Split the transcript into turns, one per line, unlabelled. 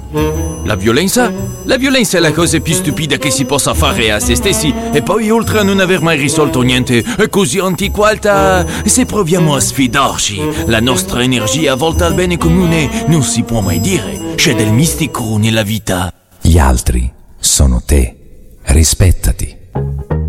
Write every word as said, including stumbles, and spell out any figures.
La violenza? La violenza è la cosa più stupida che si possa fare a se stessi, e poi oltre a non aver mai risolto niente, è così antiquata. Se proviamo a sfidarci, la nostra energia volta al bene comune non si può mai dire. C'è del mistico nella vita.
Gli altri sono te. Rispettati.